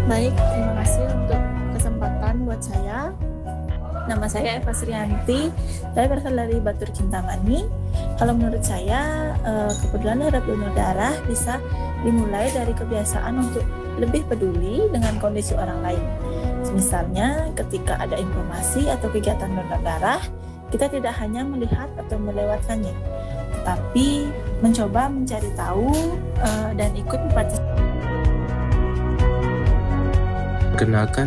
Baik, terima kasih untuk kesempatan buat saya. Nama saya Eva Srianti, saya berasal dari Batur Kintamani. Kalau menurut saya, kepedulian terhadap donor darah bisa dimulai dari kebiasaan untuk lebih peduli dengan kondisi orang lain. Misalnya, ketika ada informasi atau kegiatan donor darah, kita tidak hanya melihat atau melewatkannya, tetapi mencoba mencari tahu dan ikut berpartisipasi. Perkenalkan,